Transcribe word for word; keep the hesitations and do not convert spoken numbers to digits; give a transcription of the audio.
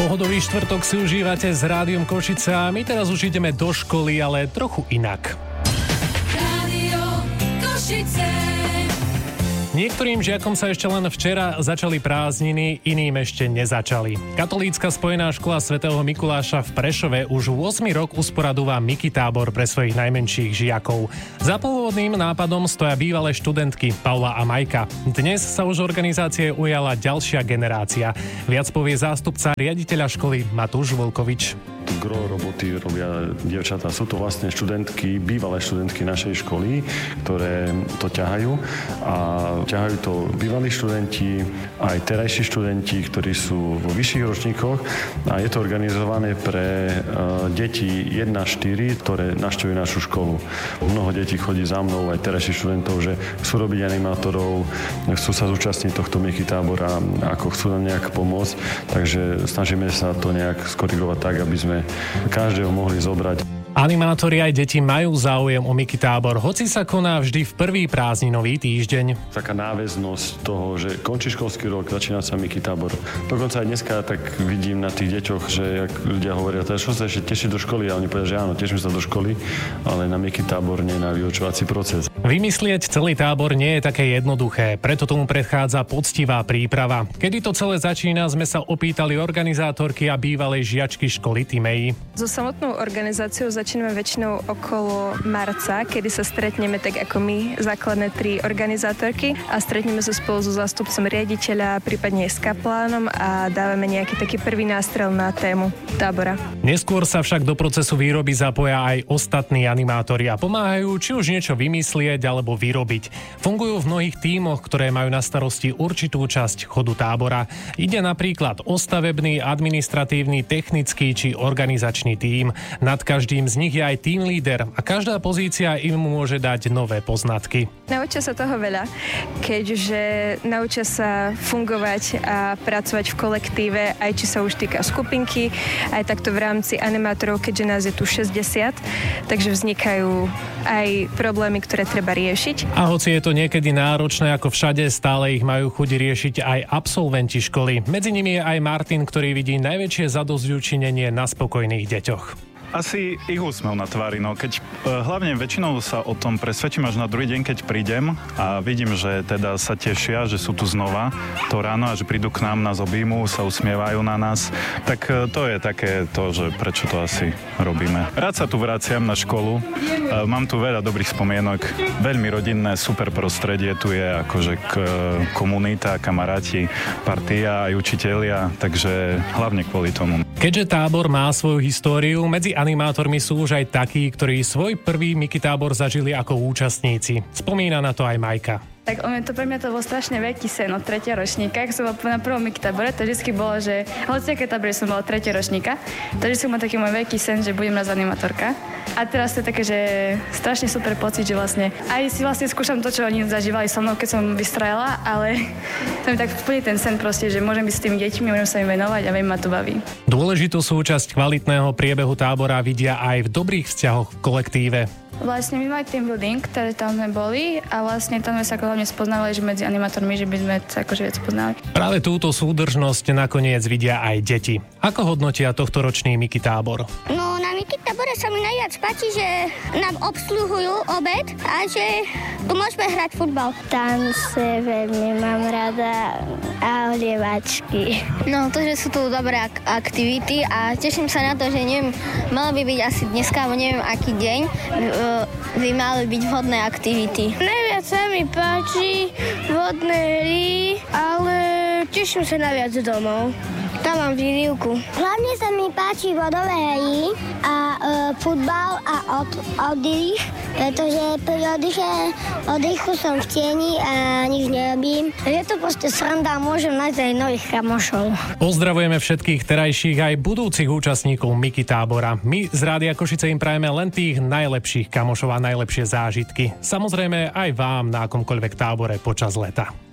Pohodový štvrtok si užívate s Rádiom Košice a my teraz už ideme do školy, ale trochu inak. Rádio Košice. Niektorým žiakom sa ešte len včera začali prázdniny, iným ešte nezačali. Katolícka spojená škola svätého Mikuláša v Prešove už ôsmy rok usporadúva Miki tábor pre svojich najmenších žiakov. Za pôvodným nápadom stoja bývalé študentky Paula a Majka. Dnes sa už organizácie ujala ďalšia generácia. Viac povie zástupca riaditeľa školy Matúš Volkovič. Gro roboty robia dievčatá. Sú to vlastne študentky, bývalé študentky našej školy, ktoré to ťahajú. A ťahajú to bývalí študenti, aj terajší študenti, ktorí sú vo vyšších ročníkoch. A je to organizované pre uh, deti jeden až štyri, ktoré navštevujú našu školu. Mnoho detí chodí za mnou, aj terajších študentov, že chcú robiť animátorov, chcú sa zúčastniť tohto Miki tábora, ako chcú nám nejak pomôcť. Takže snažíme sa to nejak skorigovať tak, aby sme každého mohli zobrať. Animátori aj deti majú záujem o Miki tábor, hoci sa koná vždy v prvý prázdninový týždeň. Taká náväznosť toho, že končí školský rok, začína sa Miki tábor. Dokonca aj dneska tak vidím na tých deťoch, že jak ľudia hovoria, teda čo sa ešte teší do školy, a oni povedia, že áno, teším sa do školy, ale na Miki tábor nie na vyučovací proces. Vymyslieť celý tábor nie je také jednoduché, preto tomu predchádza poctivá príprava. Kedy to celé začína, sme sa opýtali organizátorky a bývalej žiačky školy Timei. So samotnou organizáciou začíname väčšinou okolo marca, kedy sa stretneme tak ako my, základné tri organizátorky, a stretneme sa spolu so zástupcom riaditeľa, prípadne aj s kaplánom, a dávame nejaký taký prvý nástrel na tému tábora. Neskôr sa však do procesu výroby zapoja aj ostatní animátori a pomáhajú či už niečo vymyslieť alebo vyrobiť. Fungujú v mnohých tímoch, ktoré majú na starosti určitú časť chodu tábora. Ide napríklad o stavebný, administratívny, technický či organizačný tím. Nad každým z nich je aj team líder a každá pozícia im môže dať nové poznatky. Naučia sa toho veľa, keďže naučia sa fungovať a pracovať v kolektíve, aj či sa už týka skupinky, aj takto v rámci animátorov, keďže nás je tu šesťdesiat, takže vznikajú aj problémy, ktoré treba riešiť. A hoci je to niekedy náročné ako všade, stále ich majú chuť riešiť aj absolventi školy. Medzi nimi je aj Martin, ktorý vidí najväčšie zadosťučinenie na spokojných deťoch. Asi ich úsmev na tvári, no keď hlavne väčšinou sa o tom presvedčím až na druhý deň, keď prídem a vidím, že teda sa tešia, že sú tu znova to ráno a že prídu k nám, nás objímu, sa usmievajú na nás, tak to je také to, že prečo to asi robíme. Rád sa tu vraciam na školu, mám tu veľa dobrých spomienok, veľmi rodinné, super prostredie tu je, akože komunita, kamaráti, partia aj učitelia, takže hlavne kvôli tomu. Keďže tábor má svoju históriu, medzi animátormi sú už aj takí, ktorí svoj prvý Miki tábor zažili ako účastníci. Spomína na to aj Majka. Tak o mňa to pre mňa to bol strašne veľký sen od tretia ročníka. Keď som bola na prvom Miki tábore, to vždy bolo, že hociaké tábore som bola tretia ročníka, to vždy som mal taký môj veľký sen, že budem raz animátorka. A teraz to je také, že strašne super pocit, že vlastne aj si vlastne skúšam to, čo oni zažívali so mnou, keď som vystrajala, ale to mi tak splní ten sen proste, že môžem byť s tými deťmi, môžem sa im venovať a veľmi ma to baví. Dôležitú súčasť kvalitného priebehu tábora vidia aj v dobrých vzťahoch v kolektíve. Vlastne my mali team building, ktoré tam sme boli, a vlastne tam sme sa hlavne spoznávali, že medzi animátormi, že by sme sa akože viac poznali. Práve túto súdržnosť nakoniec vidia aj deti. Ako hodnotia tohto ročný Miki tábor? No, na Miki tábore sa mi najviac páči, že nám obsluhujú obed a že tu môžeme hrať futbal. Tance veľmi mám rada a olievačky. No, to, že sú tu dobré ak- aktivity a teším sa na to, že neviem, malo by byť asi dneska, alebo neviem aký deň, by mali byť vodné aktivity. Najviac sa mi páči vodné hry, ale teším sa najviac domov. Tam mám výrivku. Hlavne sa mi páči vodové hry a e, futbal a od, oddych, pretože pri oddyche, oddychu som v tieni a nič nerobím. Je to proste sranda a môžem nájsť aj nových kamošov. Pozdravujeme všetkých terajších aj budúcich účastníkov Miki tábora. My z Rádia Košice im prajeme len tých najlepších kamošov a najlepšie zážitky. Samozrejme aj vám na akomkoľvek tábore počas leta.